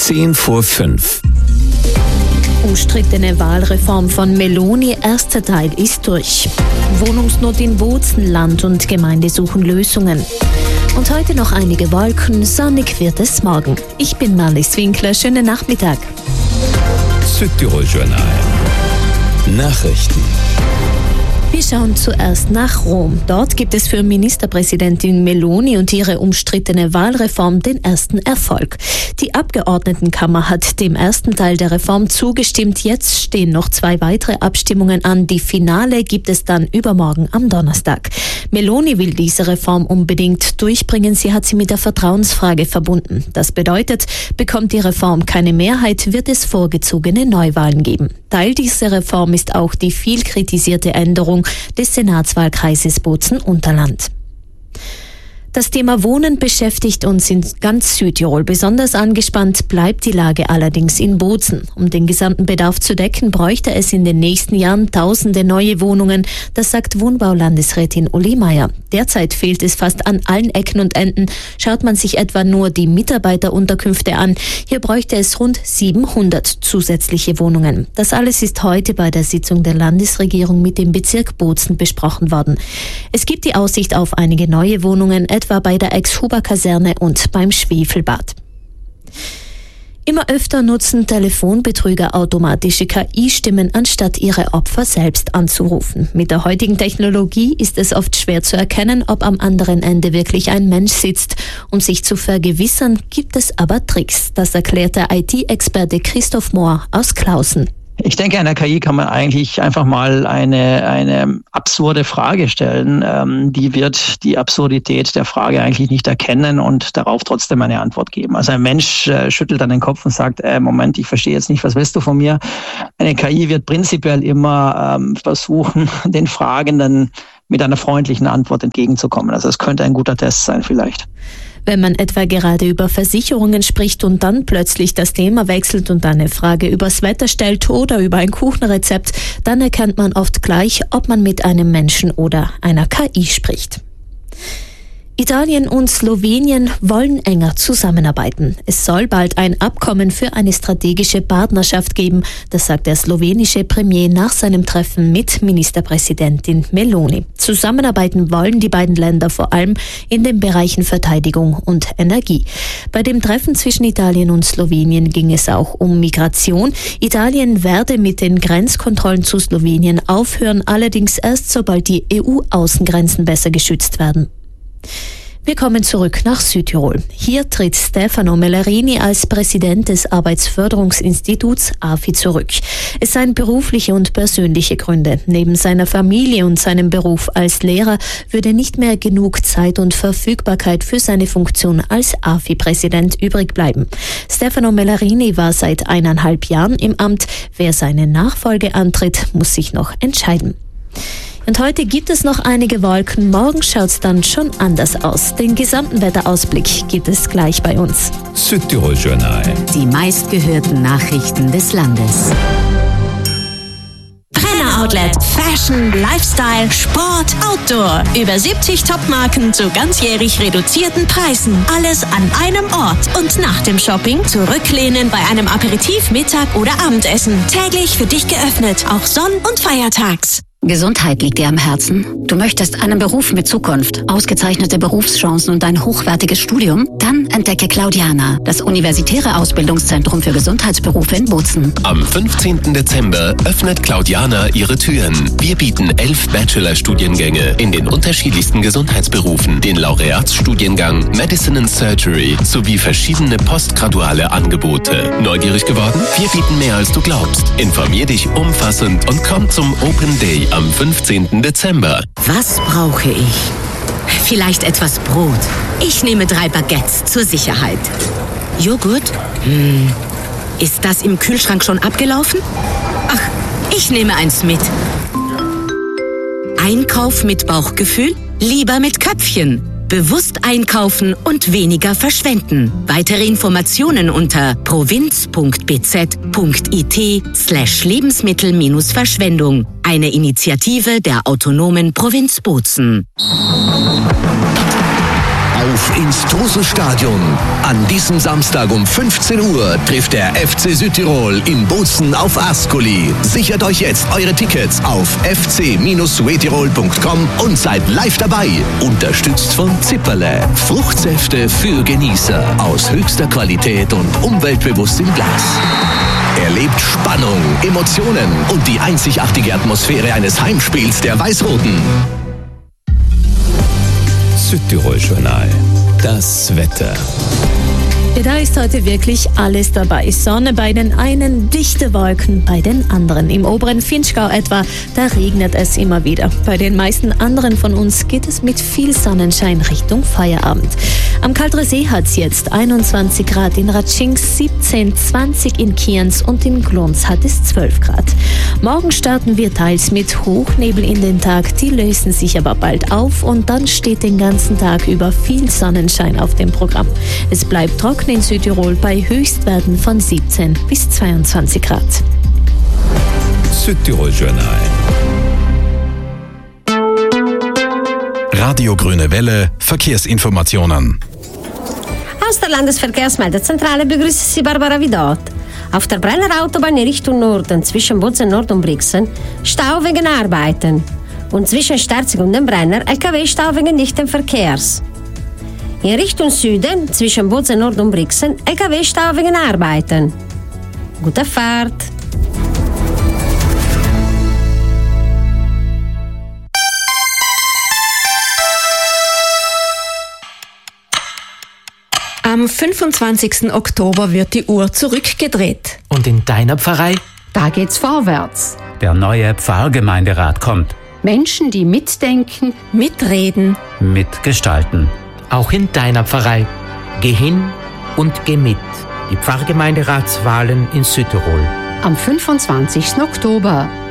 5:10. Umstrittene Wahlreform von Meloni, erster Teil ist durch. Wohnungsnot in Bozen, Land und Gemeinde suchen Lösungen. Und heute noch einige Wolken, sonnig wird es morgen. Ich bin Marlies Winkler, schönen Nachmittag. Südtirol Journal. Nachrichten. Wir schauen zuerst nach Rom. Dort gibt es für Ministerpräsidentin Meloni und ihre umstrittene Wahlreform den ersten Erfolg. Die Abgeordnetenkammer hat dem ersten Teil der Reform zugestimmt. Jetzt stehen noch 2 weitere Abstimmungen an. Die Finale gibt es dann übermorgen am Donnerstag. Meloni will diese Reform unbedingt durchbringen. Sie hat sie mit der Vertrauensfrage verbunden. Das bedeutet, bekommt die Reform keine Mehrheit, wird es vorgezogene Neuwahlen geben. Teil dieser Reform ist auch die viel kritisierte Änderung des Senatswahlkreises Bozen-Unterland. Das Thema Wohnen beschäftigt uns in ganz Südtirol. Besonders angespannt bleibt die Lage allerdings in Bozen. Um den gesamten Bedarf zu decken, bräuchte es in den nächsten Jahren tausende neue Wohnungen. Das sagt Wohnbaulandesrätin Uli Meier. Derzeit fehlt es fast an allen Ecken und Enden. Schaut man sich etwa nur die Mitarbeiterunterkünfte an, hier bräuchte es rund 700 zusätzliche Wohnungen. Das alles ist heute bei der Sitzung der Landesregierung mit dem Bezirk Bozen besprochen worden. Es gibt die Aussicht auf einige neue Wohnungen, etwa bei der Ex-Huber-Kaserne und beim Schwefelbad. Immer öfter nutzen Telefonbetrüger automatische KI-Stimmen, anstatt ihre Opfer selbst anzurufen. Mit der heutigen Technologie ist es oft schwer zu erkennen, ob am anderen Ende wirklich ein Mensch sitzt. Um sich zu vergewissern, gibt es aber Tricks. Das erklärt der IT-Experte Christoph Mohr aus Klausen. Ich denke, einer KI kann man eigentlich einfach mal eine absurde Frage stellen. Die wird die Absurdität der Frage eigentlich nicht erkennen und darauf trotzdem eine Antwort geben. Also ein Mensch schüttelt dann den Kopf und sagt, Moment, ich verstehe jetzt nicht, was willst du von mir? Eine KI wird prinzipiell immer versuchen, den Fragenden mit einer freundlichen Antwort entgegenzukommen. Also es könnte ein guter Test sein vielleicht. Wenn man etwa gerade über Versicherungen spricht und dann plötzlich das Thema wechselt und eine Frage übers Wetter stellt oder über ein Kuchenrezept, dann erkennt man oft gleich, ob man mit einem Menschen oder einer KI spricht. Italien und Slowenien wollen enger zusammenarbeiten. Es soll bald ein Abkommen für eine strategische Partnerschaft geben, das sagt der slowenische Premier nach seinem Treffen mit Ministerpräsidentin Meloni. Zusammenarbeiten wollen die beiden Länder vor allem in den Bereichen Verteidigung und Energie. Bei dem Treffen zwischen Italien und Slowenien ging es auch um Migration. Italien werde mit den Grenzkontrollen zu Slowenien aufhören, allerdings erst sobald die EU-Außengrenzen besser geschützt werden. Wir kommen zurück nach Südtirol. Hier tritt Stefano Mellarini als Präsident des Arbeitsförderungsinstituts AFI zurück. Es seien berufliche und persönliche Gründe. Neben seiner Familie und seinem Beruf als Lehrer würde nicht mehr genug Zeit und Verfügbarkeit für seine Funktion als AFI-Präsident übrig bleiben. Stefano Mellarini war seit 1,5 Jahren im Amt. Wer seine Nachfolge antritt, muss sich noch entscheiden. Und heute gibt es noch einige Wolken, morgen schaut's dann schon anders aus. Den gesamten Wetterausblick gibt es gleich bei uns. Südtirol Journal. Die meistgehörten Nachrichten des Landes. Outlet. Fashion, Lifestyle, Sport, Outdoor. Über 70 Top-Marken zu ganzjährig reduzierten Preisen. Alles an einem Ort. Und nach dem Shopping zurücklehnen bei einem Aperitif, Mittag oder Abendessen. Täglich für dich geöffnet, auch sonn- und feiertags. Gesundheit liegt dir am Herzen? Du möchtest einen Beruf mit Zukunft, ausgezeichnete Berufschancen und ein hochwertiges Studium? Dann entdecke Claudiana, das universitäre Ausbildungszentrum für Gesundheitsberufe in Bozen. Am 15. Dezember öffnet Claudiana ihre Türen. Wir bieten 11 Bachelor-Studiengänge in den unterschiedlichsten Gesundheitsberufen, den Laureatsstudiengang Medicine and Surgery sowie verschiedene postgraduale Angebote. Neugierig geworden? Wir bieten mehr als du glaubst. Informier dich umfassend und komm zum Open Day am 15. Dezember. Was brauche ich? Vielleicht etwas Brot. Ich nehme 3 Baguettes zur Sicherheit. Joghurt? Ist das im Kühlschrank schon abgelaufen? Ach, ich nehme eins mit. Einkauf mit Bauchgefühl? Lieber mit Köpfchen. Bewusst einkaufen und weniger verschwenden. Weitere Informationen unter provinz.bz.it/Lebensmittel-Verschwendung. Eine Initiative der autonomen Provinz Bozen. Auf ins Truselstadion. An diesem Samstag um 15 Uhr trifft der FC Südtirol in Bozen auf Ascoli. Sichert euch jetzt eure Tickets auf fc-suetirol.com und seid live dabei. Unterstützt von Zipperle. Fruchtsäfte für Genießer aus höchster Qualität und umweltbewusst im Glas. Erlebt Spannung, Emotionen und die einzigartige Atmosphäre eines Heimspiels der Weiß-Roten. Südtirol-Journal. Das Wetter. Ja, da ist heute wirklich alles dabei. Sonne bei den einen, dichte Wolken bei den anderen. Im oberen Vinschgau etwa, da regnet es immer wieder. Bei den meisten anderen von uns geht es mit viel Sonnenschein Richtung Feierabend. Am Kaldresee hat es jetzt 21 Grad, in Ratschings 17, 20 in Kienz und in Glunz hat es 12 Grad. Morgen starten wir teils mit Hochnebel in den Tag, die lösen sich aber bald auf und dann steht den ganzen Tag über viel Sonnenschein auf dem Programm. Es bleibt trocken in Südtirol bei Höchstwerten von 17 bis 22 Grad. Südtirol-Journal. Radio Grüne Welle, Verkehrsinformationen. Aus der Landesverkehrsmeldezentrale begrüßt Sie Barbara Vidot. Auf der Brenner Autobahn in Richtung Norden zwischen Bozen Nord und Brixen Stau wegen Arbeiten. Und zwischen Sterzig und dem Brenner LKW-Stau wegen dichten Verkehrs. In Richtung Süden zwischen Bozen Nord und Brixen LKW-Stau wegen Arbeiten. Gute Fahrt! Am 25. Oktober wird die Uhr zurückgedreht. Und in deiner Pfarrei? Da geht's vorwärts. Der neue Pfarrgemeinderat kommt. Menschen, die mitdenken, mitreden, mitgestalten. Auch in deiner Pfarrei. Geh hin und geh mit. Die Pfarrgemeinderatswahlen in Südtirol. Am 25. Oktober.